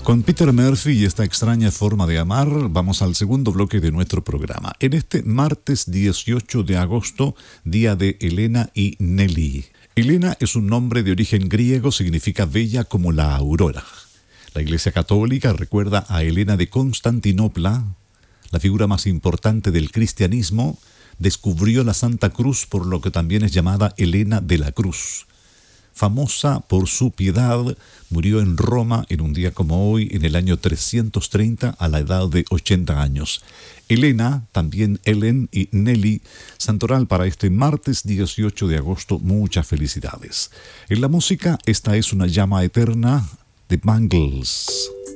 Con Peter Murphy y esta extraña forma de amar, vamos al segundo bloque de nuestro programa. En este martes 18 de agosto, día de Elena y Nelly. Elena es un nombre de origen griego, significa bella como la aurora. La Iglesia Católica recuerda a Elena de Constantinopla, la figura más importante del cristianismo. Descubrió la Santa Cruz, por lo que también es llamada Elena de la Cruz. Famosa por su piedad, murió en Roma en un día como hoy, en el año 330, a la edad de 80 años. Elena, también Ellen y Nelly, santoral para este martes 18 de agosto, muchas felicidades. En la música, esta es una llama eterna de Bangles.